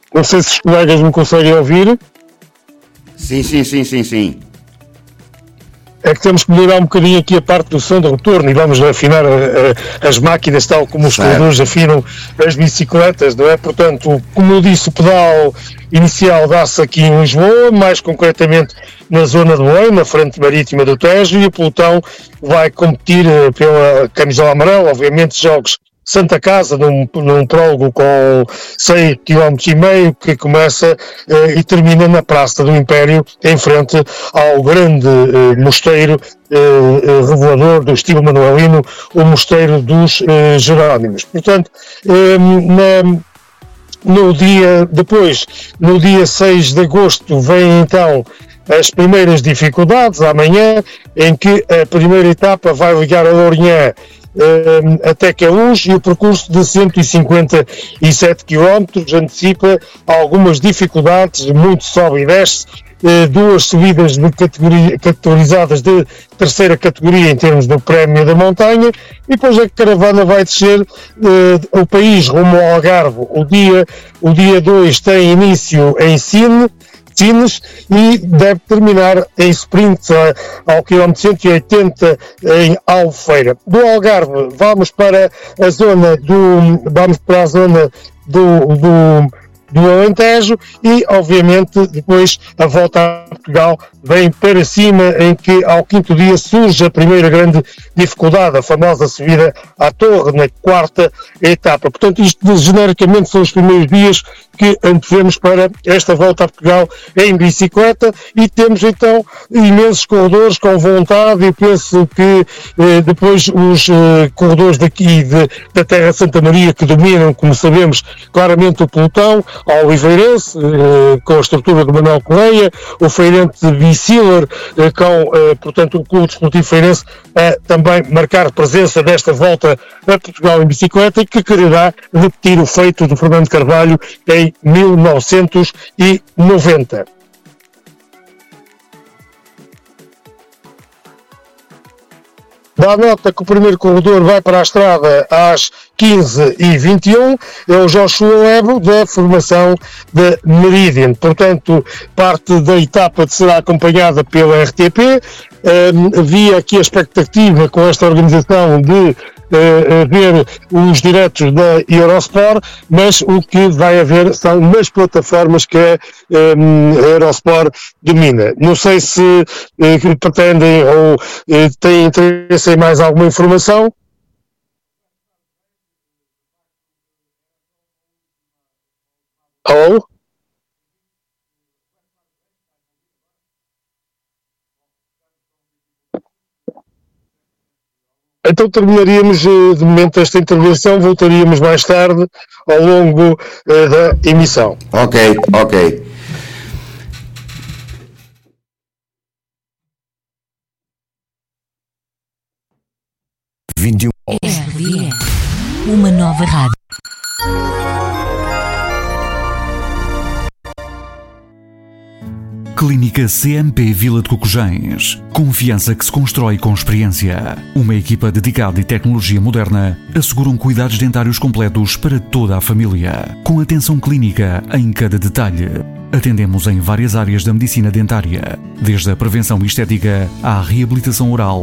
Não sei se os colegas me conseguem ouvir. Sim. É que temos que melhorar um bocadinho aqui a parte do som do retorno e vamos afinar as máquinas tal como os corredores afinam as bicicletas, não é? Portanto, como eu disse, o pedal inicial dá-se aqui em Lisboa, mais concretamente na zona do Ouro, na frente marítima do Tejo, e o pelotão vai competir pela camisola amarela, obviamente jogos Santa Casa, num prólogo com 6,5 km, que começa e termina na Praça do Império, em frente ao grande mosteiro revelador do estilo manuelino, o Mosteiro dos Jerónimos. Portanto, no dia 6 de agosto, vem então as primeiras dificuldades, amanhã, em que a primeira etapa vai ligar a Lourinhã até Queluz, e o percurso de 157 km antecipa algumas dificuldades, muito sobe e desce, duas subidas categorizadas de terceira categoria em termos do prémio da montanha, e depois a caravana vai descer o país rumo ao Algarve. O dia 2 tem início em Sines e deve terminar em sprint ao quilómetro 180 em Albufeira. Do Algarve vamos para a zona do Alentejo e, obviamente, depois a volta a Portugal vem para cima, em que ao quinto dia surge a primeira grande dificuldade, a famosa subida à Torre, na quarta etapa. Portanto, isto genericamente são os primeiros dias que antevemos para esta volta a Portugal em bicicleta, e temos então imensos corredores com vontade, e penso que depois os corredores daqui da Terra Santa Maria, que dominam, como sabemos, claramente o pelotão, ao Oliveirense, com a estrutura de Manuel Correia, o feirante de Biciller, portanto, o Clube Desportivo Feirense, a também marcar presença desta volta a Portugal em bicicleta, e que quererá repetir o feito de Fernando Carvalho em 1990. Dá nota que o primeiro corredor vai para a estrada às 15h21, é o Joshua Lebo, da formação da Meridian. Portanto, parte da etapa será acompanhada pela RTP. Havia aqui a expectativa com esta organização de ver os diretos da Eurosport, mas o que vai haver são nas plataformas que a Eurosport domina. Não sei se pretendem ou têm interesse em mais alguma informação. Alô? Então terminaríamos de momento esta intervenção, voltaríamos mais tarde ao longo da emissão. Ok. 21. RDS, uma nova rádio. Clínica CMP Vila de Cocojães. Confiança que se constrói com experiência. Uma equipa dedicada e tecnologia moderna asseguram cuidados dentários completos para toda a família, com atenção clínica em cada detalhe. Atendemos em várias áreas da medicina dentária, desde a prevenção estética à reabilitação oral